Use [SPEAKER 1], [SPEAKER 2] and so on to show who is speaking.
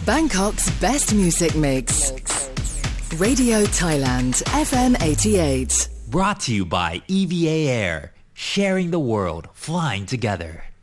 [SPEAKER 1] Bangkok's best music mix. Radio Thailand, FM 88.
[SPEAKER 2] Brought to you by EVA Air, sharing the world, flying together.